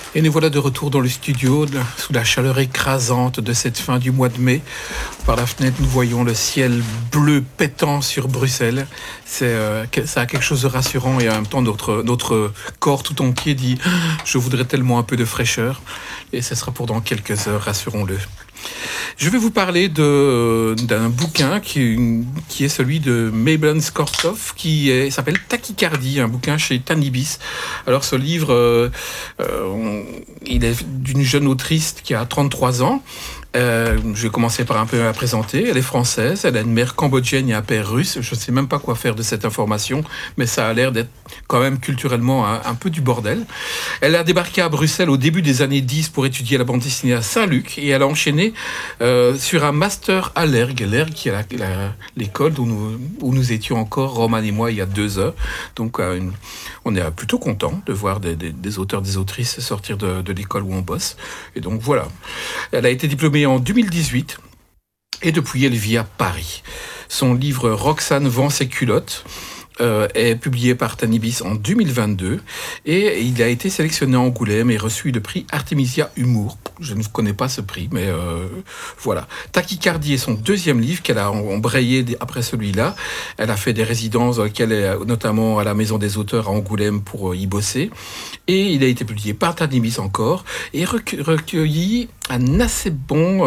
Et nous voilà de retour dans le studio, sous la chaleur écrasante de cette fin du mois de mai. Par la fenêtre, nous voyons le ciel bleu pétant sur Bruxelles. Ça a quelque chose de rassurant et en même temps, notre corps tout entier dit « Je voudrais tellement un peu de fraîcheur ». Et ce sera pour dans quelques heures, rassurons-le. Je vais vous parler d'un bouquin qui est celui de Mabel Skortov, s'appelle Tachycardie, un bouquin chez Tanibis. Alors ce livre, il est d'une jeune autrice qui a 33 ans. Je vais commencer par un peu la présenter. Elle est française, elle a une mère cambodgienne et un père russe. Je ne sais même pas quoi faire de cette information, mais ça a l'air d'être quand même culturellement un peu du bordel. Elle a débarqué à Bruxelles au début des années 10 pour étudier la bande dessinée à Saint-Luc et elle a enchaîné sur un master à l'ERG. L'ERG qui est l'école où nous étions encore, Roman et moi, il y a 2 heures. Donc on est plutôt content de voir des auteurs, des autrices sortir de l'école où on bosse. Et donc voilà. Elle a été diplômée en 2018 et depuis elle vit à Paris. Son livre Roxane vend ses culottes est publié par Tanibis en 2022 et il a été sélectionné à Angoulême et reçu le prix Artemisia Humour. Je ne connais pas ce prix, mais voilà. Tachycardie est son deuxième livre qu'elle a embrayé après celui-là. Elle a fait des résidences dans lesquelles elle est notamment à la Maison des auteurs à Angoulême pour y bosser. Et il a été publié par Tanibis encore et recueilli un assez bon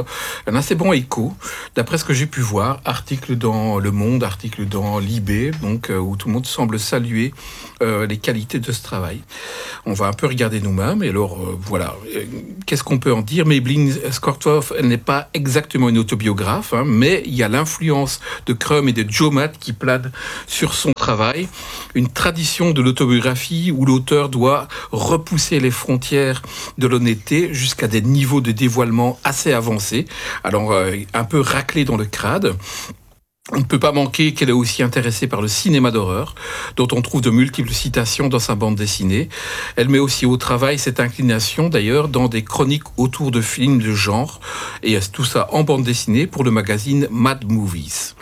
écho, d'après ce que j'ai pu voir. Article dans Le Monde, article dans Libé, donc où tout le monde semble saluer les qualités de ce travail. On va un peu regarder nous-mêmes. Et alors, voilà. Qu'est-ce qu'on peut en dire? Mabel Skortov, elle n'est pas exactement une autobiographe, mais il y a l'influence de Crumb et de Joe Matt qui plane sur son travail. Une tradition de l'autobiographie où l'auteur doit repousser les frontières de l'honnêteté jusqu'à des niveaux de dévoilement assez avancés. Alors, un peu raclé dans le crade. On ne peut pas manquer qu'elle est aussi intéressée par le cinéma d'horreur, dont on trouve de multiples citations dans sa bande dessinée. Elle met aussi au travail cette inclination, d'ailleurs, dans des chroniques autour de films de genre, et tout ça en bande dessinée pour le magazine Mad Movies.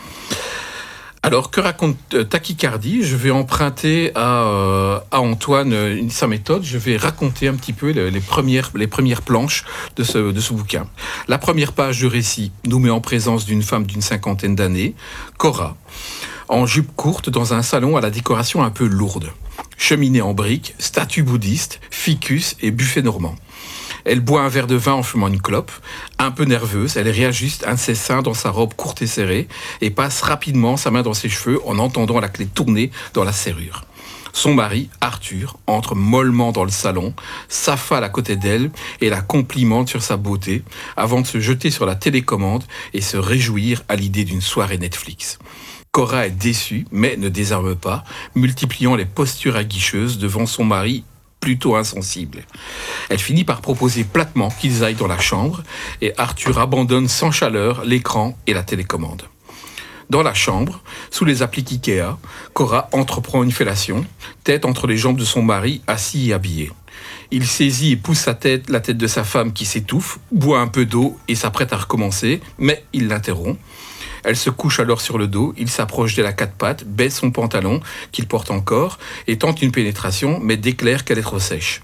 Alors, que raconte Tachycardie? Je vais emprunter à Antoine sa méthode. Je vais raconter un petit peu les premières planches de ce bouquin. La première page du récit nous met en présence d'une femme d'une 50aine d'années, Cora, en jupe courte dans un salon à la décoration un peu lourde. Cheminée en briques, statue bouddhiste, ficus et buffet normand. Elle boit un verre de vin en fumant une clope. Un peu nerveuse, elle réajuste un de ses seins dans sa robe courte et serrée et passe rapidement sa main dans ses cheveux en entendant la clé tourner dans la serrure. Son mari, Arthur, entre mollement dans le salon, s'affale à côté d'elle et la complimente sur sa beauté avant de se jeter sur la télécommande et se réjouir à l'idée d'une soirée Netflix. Cora est déçue, mais ne désarme pas, multipliant les postures aguicheuses devant son mari plutôt insensible. Elle finit par proposer platement qu'ils aillent dans la chambre et Arthur abandonne sans chaleur l'écran et la télécommande. Dans la chambre, sous les appliques Ikea, Cora entreprend une fellation, tête entre les jambes de son mari assis et habillé. Il saisit et pousse la tête de sa femme qui s'étouffe, boit un peu d'eau et s'apprête à recommencer, mais il l'interrompt. Elle se couche alors sur le dos, il s'approche d'elle à 4 pattes, baisse son pantalon, qu'il porte encore, et tente une pénétration, mais déclare qu'elle est trop sèche.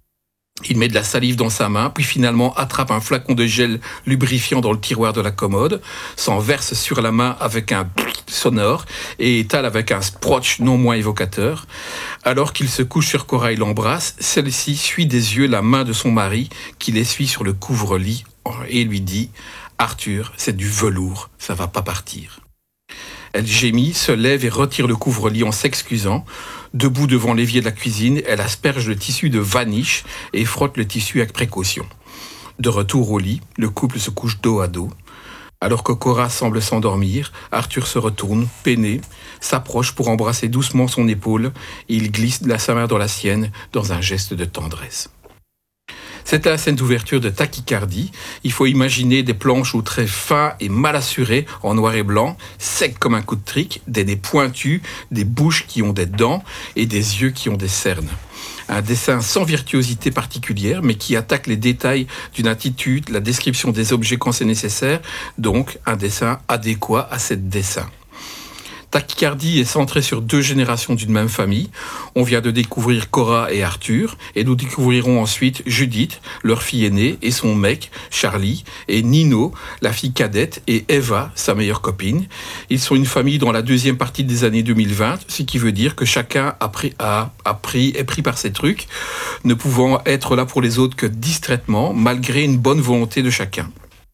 Il met de la salive dans sa main, puis finalement attrape un flacon de gel lubrifiant dans le tiroir de la commode, s'en verse sur la main avec un sonore et étale avec un sprotch non moins évocateur. Alors qu'il se couche sur Cora et l'embrasse, celle-ci suit des yeux la main de son mari qui l'essuie sur le couvre-lit et lui dit « Arthur, c'est du velours, ça va pas partir ». Elle gémit, se lève et retire le couvre-lit en s'excusant. Debout devant l'évier de la cuisine, elle asperge le tissu de vaniche et frotte le tissu avec précaution. De retour au lit, le couple se couche dos à dos. Alors que Cora semble s'endormir, Arthur se retourne, peiné, s'approche pour embrasser doucement son épaule et il glisse sa main dans la sienne dans un geste de tendresse. C'était la scène d'ouverture de Tachycardie. Il faut imaginer des planches aux traits fins et mal assurés en noir et blanc, secs comme un coup de trick, des nez pointus, des bouches qui ont des dents et des yeux qui ont des cernes. Un dessin sans virtuosité particulière, mais qui attaque les détails d'une attitude, la description des objets quand c'est nécessaire, donc un dessin adéquat à ce dessin. Tachycardie est centré sur 2 générations d'une même famille. On vient de découvrir Cora et Arthur, et nous découvrirons ensuite Judith, leur fille aînée, et son mec, Charlie, et Nino, la fille cadette, et Eva, sa meilleure copine. Ils sont une famille dans la deuxième partie des années 2020, ce qui veut dire que chacun est pris par ses trucs, ne pouvant être là pour les autres que distraitement, malgré une bonne volonté de chacun.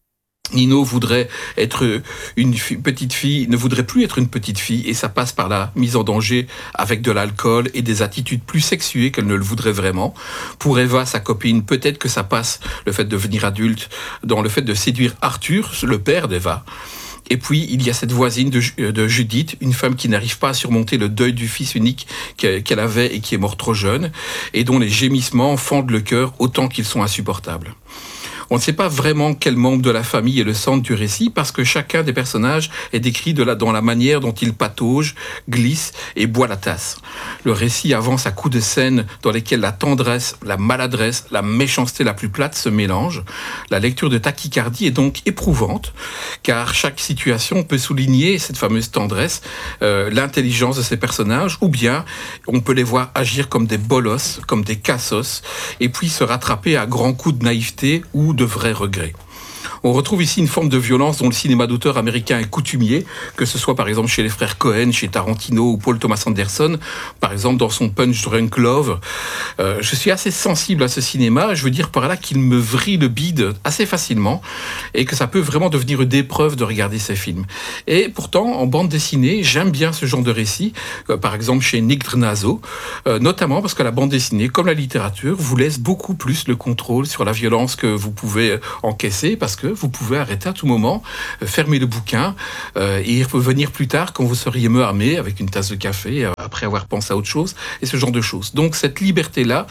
Nino voudrait être petite fille, ne voudrait plus être une petite fille, et ça passe par la mise en danger avec de l'alcool et des attitudes plus sexuées qu'elle ne le voudrait vraiment. Pour Eva, sa copine, peut-être que ça passe, le fait de devenir adulte, dans le fait de séduire Arthur, le père d'Eva. Et puis, il y a cette voisine de Judith, une femme qui n'arrive pas à surmonter le deuil du fils unique qu'elle avait et qui est mort trop jeune, et dont les gémissements fendent le cœur autant qu'ils sont insupportables. On ne sait pas vraiment quel membre de la famille est le centre du récit parce que chacun des personnages est décrit dans la manière dont il patauge, glisse et boit la tasse. Le récit avance à coups de scènes dans lesquelles la tendresse, la maladresse, la méchanceté la plus plate se mélangent. La lecture de Tachycardie est donc éprouvante car chaque situation peut souligner cette fameuse tendresse, l'intelligence de ces personnages, ou bien on peut les voir agir comme des bolosses, comme des cassos, et puis se rattraper à grands coups de naïveté ou de vrais regrets. On retrouve ici une forme de violence dont le cinéma d'auteur américain est coutumier, que ce soit par exemple chez les frères Cohen, chez Tarantino ou Paul Thomas Anderson, par exemple dans son Punch Drunk Love. Je suis assez sensible à ce cinéma, je veux dire par là qu'il me vrille le bide assez facilement et que ça peut vraiment devenir une épreuve de regarder ces films. Et pourtant, en bande dessinée, j'aime bien ce genre de récit, par exemple chez Nick Drenazo, notamment parce que la bande dessinée, comme la littérature, vous laisse beaucoup plus le contrôle sur la violence que vous pouvez encaisser, parce que vous pouvez arrêter à tout moment, fermer le bouquin et revenir plus tard quand vous seriez mieux armé avec une tasse de café après avoir pensé à autre chose et ce genre de choses. Donc cette liberté-là,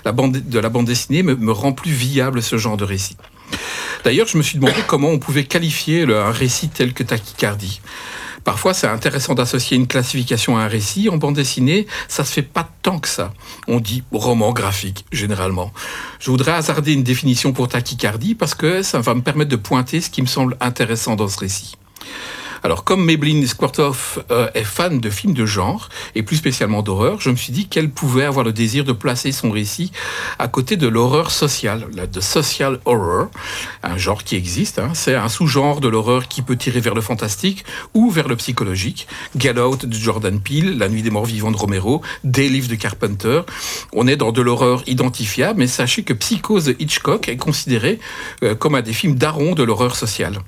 de la bande dessinée me rend plus viable ce genre de récit. D'ailleurs, je me suis demandé comment on pouvait qualifier un récit tel que Tachycardie. Parfois, c'est intéressant d'associer une classification à un récit. En bande dessinée, ça se fait pas tant que ça. On dit roman graphique, généralement. Je voudrais hasarder une définition pour Tachycardie parce que ça va me permettre de pointer ce qui me semble intéressant dans ce récit. Alors, comme Maybelline Squirtoff est fan de films de genre, et plus spécialement d'horreur, je me suis dit qu'elle pouvait avoir le désir de placer son récit à côté de l'horreur sociale, de social horror, un genre qui existe. C'est un sous-genre de l'horreur qui peut tirer vers le fantastique ou vers le psychologique. Get Out de Jordan Peele, La Nuit des Morts Vivants de Romero, Day Live de Carpenter. On est dans de l'horreur identifiable, mais sachez que Psychose de Hitchcock est considéré comme un des films darons de l'horreur sociale.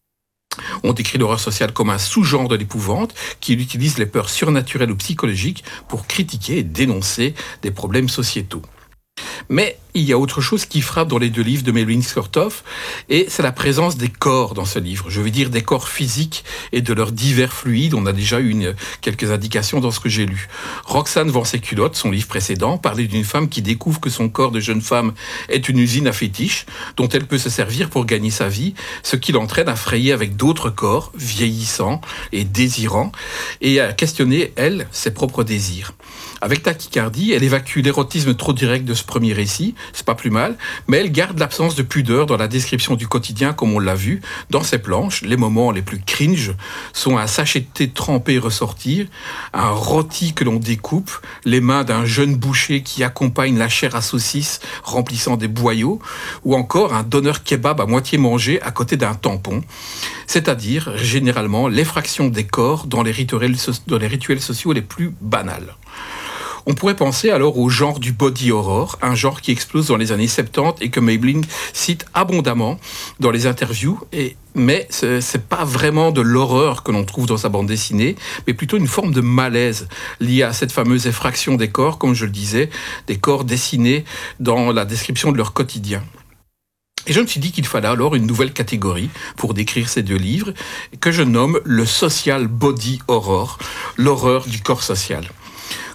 On décrit l'horreur sociale comme un sous-genre de l'épouvante qui utilise les peurs surnaturelles ou psychologiques pour critiquer et dénoncer des problèmes sociétaux. Mais il y a autre chose qui frappe dans les 2 livres de Maybelline Squirtoff, et c'est la présence des corps dans ce livre. Je veux dire des corps physiques et de leurs divers fluides. On a déjà eu quelques indications dans ce que j'ai lu. Roxane vend ses culottes, son livre précédent, parlait d'une femme qui découvre que son corps de jeune femme est une usine à fétiches dont elle peut se servir pour gagner sa vie, ce qui l'entraîne à frayer avec d'autres corps vieillissants et désirants et à questionner, elle, ses propres désirs. Avec Tachycardie, elle évacue l'érotisme trop direct de ce premier récit, c'est pas plus mal, mais elle garde l'absence de pudeur dans la description du quotidien comme on l'a vu. Dans ses planches, les moments les plus cringe sont un sachet de thé trempé ressortir, un rôti que l'on découpe, les mains d'un jeune boucher qui accompagne la chair à saucisse remplissant des boyaux, ou encore un doner kebab à moitié mangé à côté d'un tampon, c'est-à-dire généralement l'effraction des corps dans les rituels sociaux les plus banals. On pourrait penser alors au genre du body horror, un genre qui explose dans les années 70 et que Maybelline cite abondamment dans les interviews, mais c'est pas vraiment de l'horreur que l'on trouve dans sa bande dessinée, mais plutôt une forme de malaise liée à cette fameuse effraction des corps, comme je le disais, des corps dessinés dans la description de leur quotidien. Et je me suis dit qu'il fallait alors une nouvelle catégorie pour décrire ces 2 livres, que je nomme le social body horror, l'horreur du corps social.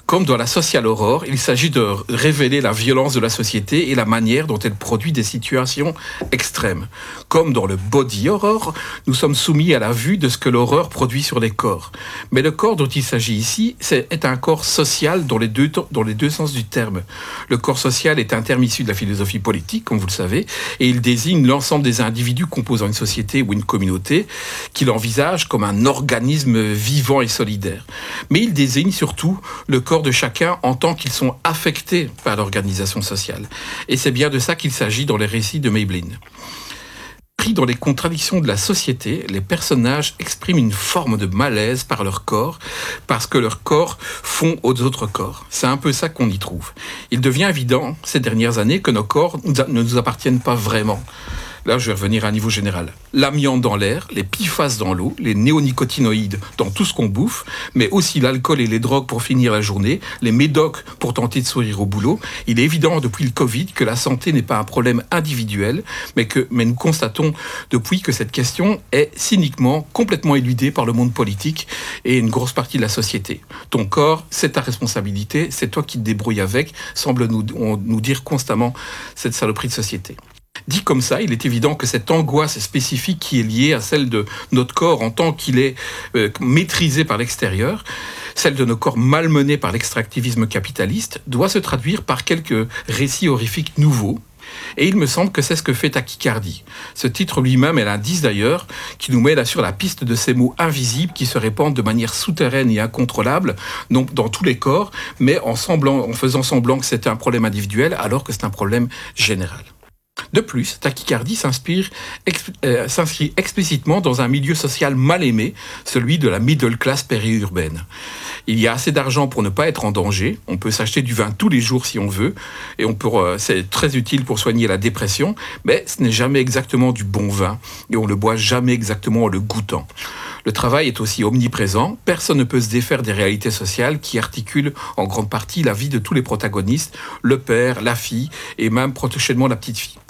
Comme dans la Social Horror, il s'agit de révéler la violence de la société et la manière dont elle produit des situations extrêmes. Comme dans le Body Horror, nous sommes soumis à la vue de ce que l'horreur produit sur les corps. Mais le corps dont il s'agit ici est un corps social dans les deux sens du terme. Le corps social est un terme issu de la philosophie politique, comme vous le savez, et il désigne l'ensemble des individus composant une société ou une communauté qu'il envisage comme un organisme vivant et solidaire. Mais il désigne surtout le corps de chacun en tant qu'ils sont affectés par l'organisation sociale. Et c'est bien de ça qu'il s'agit dans les récits de Maybelline. Pris dans les contradictions de la société, les personnages expriment une forme de malaise par leur corps, parce que leurs corps font aux autres corps. C'est un peu ça qu'on y trouve. Il devient évident, ces dernières années, que nos corps ne nous appartiennent pas vraiment. Là, je vais revenir à un niveau général. L'amiante dans l'air, les PFAS dans l'eau, les néonicotinoïdes dans tout ce qu'on bouffe, mais aussi l'alcool et les drogues pour finir la journée, les médocs pour tenter de sourire au boulot. Il est évident depuis le Covid que la santé n'est pas un problème individuel, mais nous constatons depuis que cette question est cyniquement complètement éludée par le monde politique et une grosse partie de la société. Ton corps, c'est ta responsabilité, c'est toi qui te débrouilles avec, semble nous dire constamment cette saloperie de société. Dit comme ça, il est évident que cette angoisse spécifique qui est liée à celle de notre corps en tant qu'il est maîtrisé par l'extérieur, celle de nos corps malmenés par l'extractivisme capitaliste, doit se traduire par quelques récits horrifiques nouveaux. Et il me semble que c'est ce que fait Tachycardie. Ce titre lui-même est l'indice d'ailleurs qui nous met là sur la piste de ces mots invisibles qui se répandent de manière souterraine et incontrôlable, donc dans tous les corps, mais en faisant semblant que c'est un problème individuel alors que c'est un problème général. De plus, Tachycardie s'inscrit explicitement dans un milieu social mal aimé, celui de la middle class périurbaine. Il y a assez d'argent pour ne pas être en danger, on peut s'acheter du vin tous les jours si on veut, et c'est très utile pour soigner la dépression, mais ce n'est jamais exactement du bon vin, et on le boit jamais exactement en le goûtant. Le travail est aussi omniprésent, personne ne peut se défaire des réalités sociales qui articulent en grande partie la vie de tous les protagonistes, le père, la fille, et même prochainement la petite fille.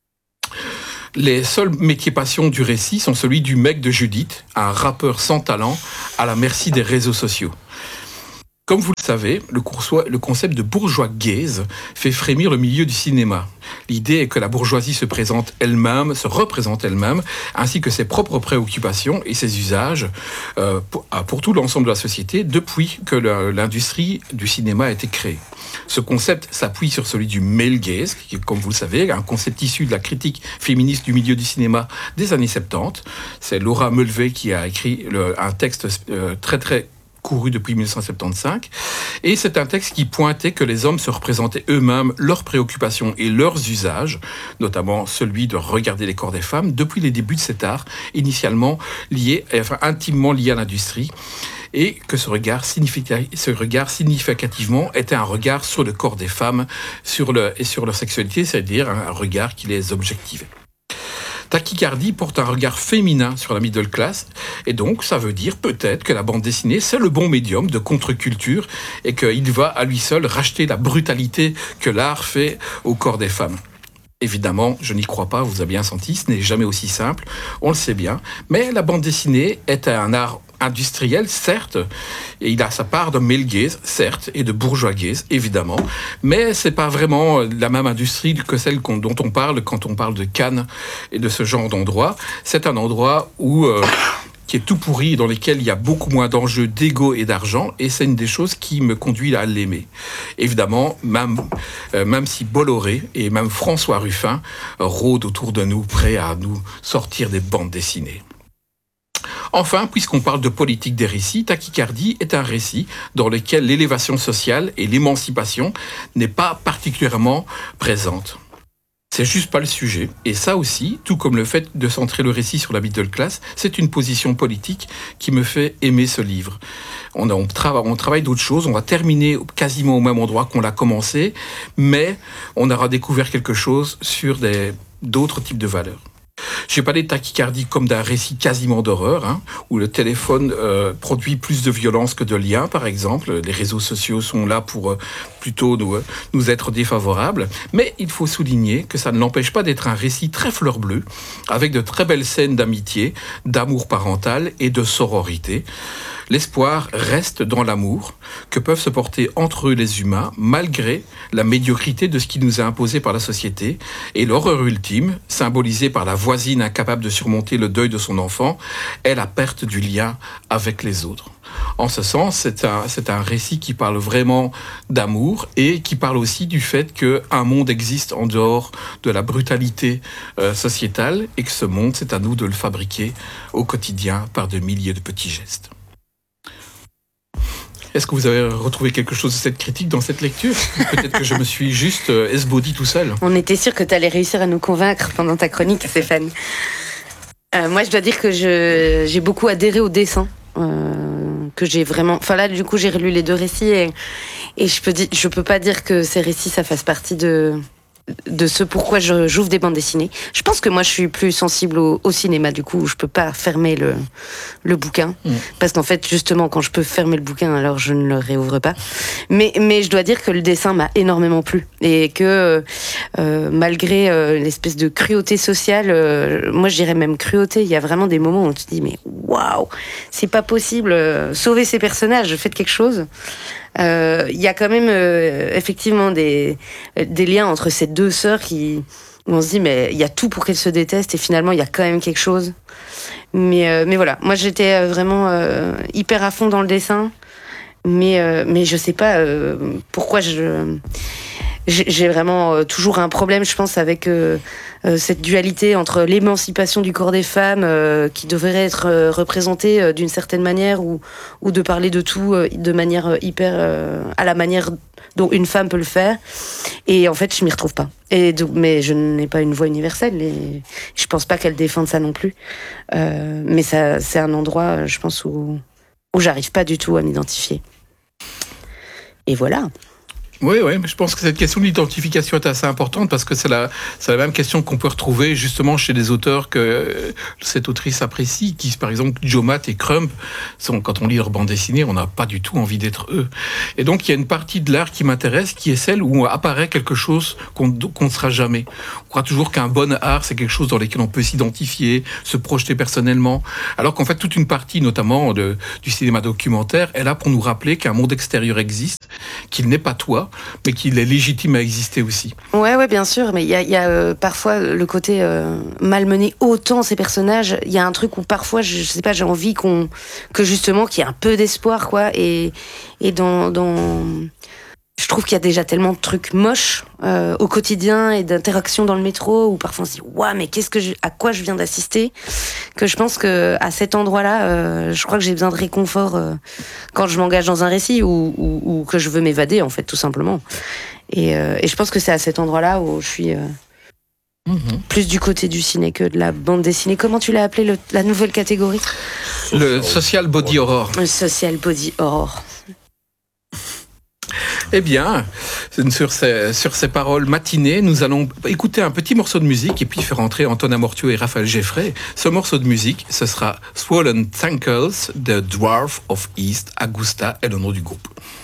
Les seuls métiers passion du récit sont celui du mec de Judith, un rappeur sans talent, à la merci des réseaux sociaux. Comme vous le savez, le concept de bourgeois gaze fait frémir le milieu du cinéma. L'idée est que la bourgeoisie se représente elle-même, ainsi que ses propres préoccupations et ses usages pour tout l'ensemble de la société depuis que l'industrie du cinéma a été créée. Ce concept s'appuie sur celui du male gaze, qui est, comme vous le savez, un concept issu de la critique féministe du milieu du cinéma des années 70. C'est Laura Mulvey qui a écrit un texte très couru depuis 1975, et c'est un texte qui pointait que les hommes se représentaient eux-mêmes leurs préoccupations et leurs usages, notamment celui de regarder les corps des femmes, depuis les débuts de cet art, initialement intimement lié à l'industrie, et que ce regard significativement était un regard sur le corps des femmes et sur leur sexualité, c'est-à-dire un regard qui les objectivait. Tachycardie porte un regard féminin sur la middle class, et donc ça veut dire peut-être que la bande dessinée, c'est le bon médium de contre-culture, et qu'il va à lui seul racheter la brutalité que l'art fait au corps des femmes. Évidemment, je n'y crois pas, vous avez bien senti, ce n'est jamais aussi simple, on le sait bien, mais la bande dessinée est un art industriel, certes, et il a sa part de male gaze, certes, et de bourgeois gaze, évidemment, mais c'est pas vraiment la même industrie que celle dont on parle quand on parle de Cannes et de ce genre d'endroit. C'est un endroit qui est tout pourri, dans lequel il y a beaucoup moins d'enjeux d'ego et d'argent, et c'est une des choses qui me conduit à l'aimer. Évidemment, même si Bolloré et même François Ruffin rôdent autour de nous, prêts à nous sortir des bandes dessinées. Enfin, puisqu'on parle de politique des récits, Tachycardie est un récit dans lequel l'élévation sociale et l'émancipation n'est pas particulièrement présente. C'est juste pas le sujet. Et ça aussi, tout comme le fait de centrer le récit sur la middle class, c'est une position politique qui me fait aimer ce livre. On travaille d'autres choses, on va terminer quasiment au même endroit qu'on l'a commencé, mais on aura découvert quelque chose sur d'autres types de valeurs. J'ai parlé de Tachycardie comme d'un récit quasiment d'horreur, où le téléphone produit plus de violence que de liens, par exemple. Les réseaux sociaux sont là pour plutôt nous être défavorables. Mais il faut souligner que ça ne l'empêche pas d'être un récit très fleur bleue, avec de très belles scènes d'amitié, d'amour parental et de sororité. l'espoir reste dans l'amour que peuvent se porter entre eux les humains, malgré la médiocrité de ce qui nous est imposé par la société, et l'horreur ultime, symbolisée par la voisine incapable de surmonter le deuil de son enfant, est la perte du lien avec les autres. En ce sens, c'est un récit qui parle vraiment d'amour et qui parle aussi du fait qu'un monde existe en dehors de la brutalité sociétale et que ce monde, c'est à nous de le fabriquer au quotidien par de milliers de petits gestes. Est-ce que vous avez retrouvé quelque chose de cette critique dans cette lecture ? Peut-être que je me suis juste esbaudi tout seul. On était sûr que tu allais réussir à nous convaincre pendant ta chronique, Stéphane. Moi, je dois dire que j'ai beaucoup adhéré au dessin. Que j'ai vraiment... Enfin là, du coup, j'ai relu les 2 récits et je peux pas dire que ces récits, ça fasse partie de ce pourquoi j'ouvre des bandes dessinées. Je pense que moi, je suis plus sensible au cinéma, du coup, je peux pas fermer le bouquin. Parce qu'en fait, justement, quand je peux fermer le bouquin, alors je ne le réouvre pas. Mais je dois dire que le dessin m'a énormément plu. Et que malgré l'espèce de cruauté sociale, moi, je dirais même cruauté, il y a vraiment des moments où tu te dis, mais waouh, c'est pas possible, sauver ces personnages, faites quelque chose. Il y a quand même effectivement des liens entre ces 2 sœurs où on se dit mais il y a tout pour qu'elles se détestent et finalement il y a quand même quelque chose. Mais voilà, moi j'étais vraiment hyper à fond dans le dessin, mais je sais pas pourquoi j'ai vraiment toujours un problème, je pense, avec cette dualité entre l'émancipation du corps des femmes qui devrait être représentée d'une certaine manière ou de parler de tout de manière hyper à la manière dont une femme peut le faire. Et en fait, je m'y retrouve pas. Mais je n'ai pas une voix universelle et je pense pas qu'elle défende ça non plus. Mais ça, c'est un endroit, je pense, où j'arrive pas du tout à m'identifier. Et voilà. Oui, mais je pense que cette question de l'identification est assez importante parce que c'est la même question qu'on peut retrouver justement chez des auteurs que cette autrice apprécie, qui, par exemple, Jomat et Crumb, quand on lit leur bande dessinée, on n'a pas du tout envie d'être eux. Et donc, il y a une partie de l'art qui m'intéresse, qui est celle où apparaît quelque chose qu'on ne sera jamais. On croit toujours qu'un bon art, c'est quelque chose dans lequel on peut s'identifier, se projeter personnellement, alors qu'en fait, toute une partie, notamment du cinéma documentaire, est là pour nous rappeler qu'un monde extérieur existe, qu'il n'est pas toi, mais qu'il est légitime à exister aussi. Ouais, bien sûr, mais il y a parfois le côté malmener autant ces personnages. Il y a un truc où parfois, je sais pas, j'ai envie que justement qu'il y ait un peu d'espoir, quoi. Et je trouve qu'il y a déjà tellement de trucs moches au quotidien et d'interactions dans le métro où parfois on se dit waouh, mais à quoi je viens d'assister, que je pense que à cet endroit-là, je crois que j'ai besoin de réconfort quand je m'engage dans un récit ou que je veux m'évader, en fait, tout simplement. Et je pense que c'est à cet endroit-là où je suis plus du côté du ciné que de la bande dessinée. Comment tu l'as appelé la nouvelle catégorie ? Le social body horror. Le social body horror. Eh bien, sur ces paroles matinées, nous allons écouter un petit morceau de musique et puis faire entrer Antonin Mortiaux et Raphaël Geffray. Ce morceau de musique, ce sera Swollen Thankles, The Dwarf of East Augusta est le nom du groupe.